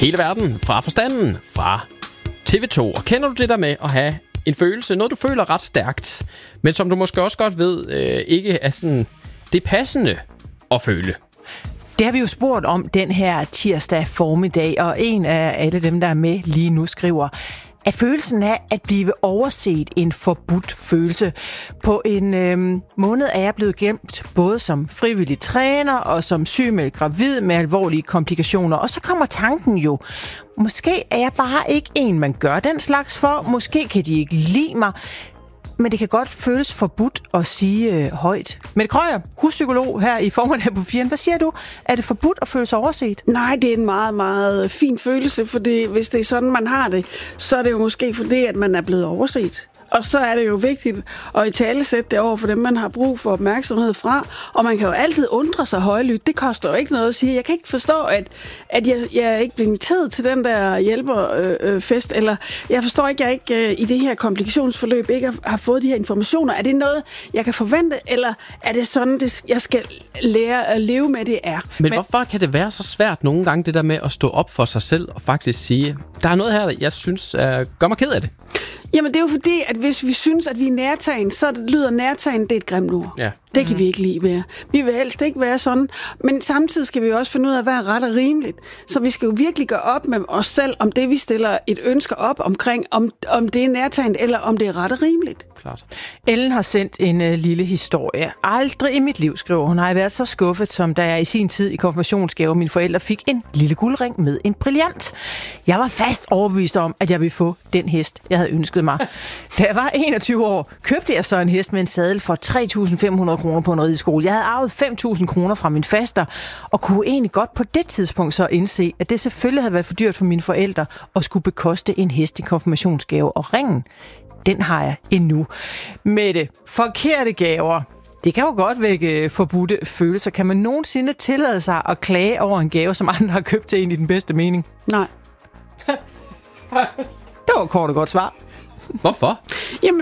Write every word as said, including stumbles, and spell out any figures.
Hele verden fra forstanden fra T V to. Og kender du det der med at have en følelse, noget du føler ret stærkt, men som du måske også godt ved øh, ikke er sådan det passende at føle? Det har vi jo spurgt om den her tirsdag formiddag, og en af alle dem, der er med lige nu, skriver, at følelsen af at blive overset en forbudt følelse. På en øh, måned er jeg blevet gemt både som frivillig træner og som sygemeldt gravid med alvorlige komplikationer. Og så kommer tanken jo, måske er jeg bare ikke en, man gør den slags for. Måske kan de ikke lide mig. Men det kan godt føles forbudt at sige øh, højt. Mette Krøyer, huspsykolog her i formiddag på Firen. Hvad siger du? Er det forbudt at føle sig overset? Nej, det er en meget, meget fin følelse, fordi hvis det er sådan, man har det, så er det jo måske fordi, at man er blevet overset. Og så er det jo vigtigt at italesætte det over for dem, man har brug for opmærksomhed fra. Og man kan jo altid undre sig højlydt. Det koster jo ikke noget at sige. Jeg kan ikke forstå, at, at jeg, jeg ikke bliver inviteret til den der hjælperfest. Øh, eller jeg forstår ikke, at jeg ikke øh, i det her komplikationsforløb ikke har, har fået de her informationer. Er det noget, jeg kan forvente? Eller er det sådan, det, jeg skal lære at leve med, det er? Men, Men hvorfor kan det være så svært nogle gange, det der med at stå op for sig selv og faktisk sige, der er noget her, jeg synes uh, gør mig ked af det? Jamen, det er jo fordi, at hvis vi synes, at vi er nærtagen, så lyder nærtagen, det er et grimt ord. Ja. Det kan vi ikke lide være. Vi vil helst ikke være sådan. Men samtidig skal vi jo også finde ud af, hvad er ret og rimeligt. Så vi skal jo virkelig gøre op med os selv, om det, vi stiller et ønske op omkring, om, om det er nærtagen, eller om det er ret og rimeligt. Klart. Ellen har sendt en uh, lille historie. Aldrig i mit liv, skriver hun, har jeg været så skuffet, som da jeg i sin tid i konfirmationsgave, mine forældre fik en lille guldring med en brillant. Jeg var fast overbevist om, at jeg ville få den hest, jeg havde ønsket mig. Da jeg var enogtyve år, købte jeg så en hest med en sadel for tre tusind fem hundrede kroner på en rideskole. Jeg havde arvet fem tusind kroner fra min faster, og kunne egentlig godt på det tidspunkt så indse, at det selvfølgelig havde været for dyrt for mine forældre at skulle bekoste en hest i konfirmationsgave. Og ringen, den har jeg endnu. Med det forkerte gaver, det kan jo godt vække forbudte følelser. Kan man nogensinde tillade sig at klage over en gave, som andre har købt til en i den bedste mening? Nej. Det var kort og godt svar. Hvorfor? Jamen,